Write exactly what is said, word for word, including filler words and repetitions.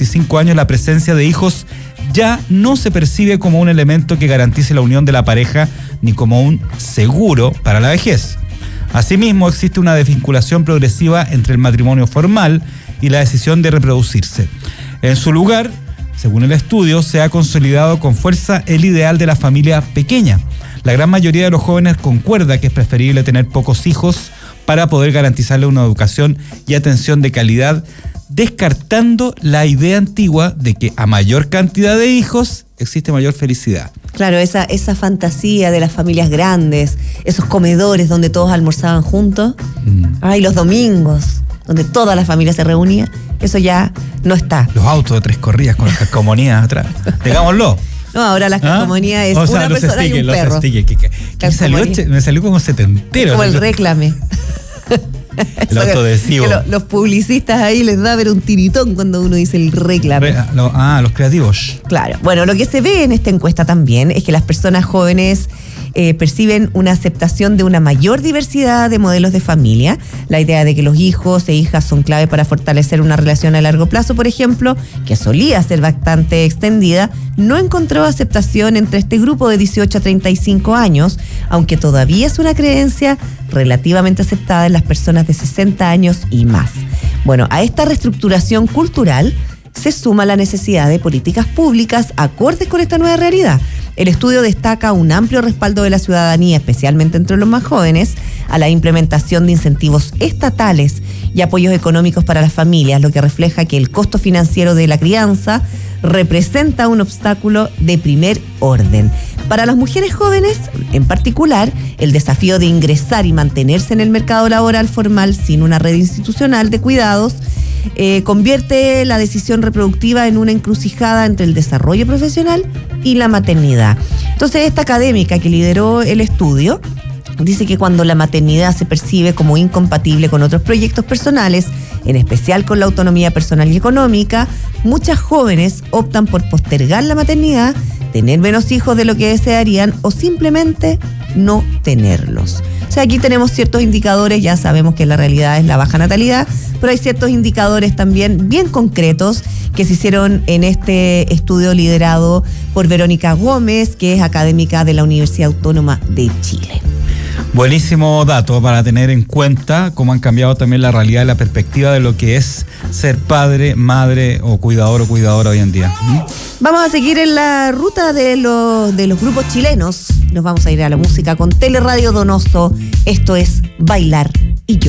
veinticinco años, la presencia de hijos ya no se percibe como un elemento que garantice la unión de la pareja ni como un seguro para la vejez. Asimismo, existe una desvinculación progresiva entre el matrimonio formal y la decisión de reproducirse. En su lugar, según el estudio, se ha consolidado con fuerza el ideal de la familia pequeña. La gran mayoría de los jóvenes concuerda que es preferible tener pocos hijos para poder garantizarle una educación y atención de calidad, descartando la idea antigua de que a mayor cantidad de hijos existe mayor felicidad. Claro, esa, esa fantasía de las familias grandes, esos comedores donde todos almorzaban juntos, mm. ay, los domingos, donde toda la familia se reunía, eso ya no está. Los autos de tres corridas con las calcomanías atrás, digámoslo. No, ahora las calcomanías ¿Ah? es o sea, una persona stickers, y un perro. Stickers, que, que, que me, salió, me salió como setentero. Como el réclame. El autoadhesivo. Lo, los publicistas ahí les da ver un tiritón cuando uno dice el réclame. Lo, ah, los creativos. Claro. Bueno, lo que se ve en esta encuesta también es que las personas jóvenes eh, perciben una aceptación de una mayor diversidad de modelos de familia. La idea de que los hijos e hijas son clave para fortalecer una relación a largo plazo, por ejemplo, que solía ser bastante extendida, no encontró aceptación entre este grupo de dieciocho a treinta y cinco años, aunque todavía es una creencia relativamente aceptada en las personas de sesenta años y más. Bueno, a esta reestructuración cultural se suma la necesidad de políticas públicas acordes con esta nueva realidad. El estudio destaca un amplio respaldo de la ciudadanía, especialmente entre los más jóvenes, a la implementación de incentivos estatales y apoyos económicos para las familias, lo que refleja que el costo financiero de la crianza representa un obstáculo de primer orden. Para las mujeres jóvenes, en particular, el desafío de ingresar y mantenerse en el mercado laboral formal sin una red institucional de cuidados eh, convierte la decisión reproductiva en una encrucijada entre el desarrollo profesional y la maternidad. Entonces, esta académica que lideró el estudio dice que cuando la maternidad se percibe como incompatible con otros proyectos personales, en especial con la autonomía personal y económica, muchas jóvenes optan por postergar la maternidad, tener menos hijos de lo que desearían o simplemente no tenerlos. O sea, aquí tenemos ciertos indicadores, ya sabemos que la realidad es la baja natalidad, pero hay ciertos indicadores también bien concretos que se hicieron en este estudio liderado por Verónica Gómez, que es académica de la Universidad Autónoma de Chile. Buenísimo dato para tener en cuenta cómo han cambiado también la realidad y la perspectiva de lo que es ser padre, madre o cuidador o cuidadora hoy en día. ¿Mm? Vamos a seguir en la ruta de los, de los grupos chilenos. Nos vamos a ir a la música con Teleradio Donoso. Esto es Bailar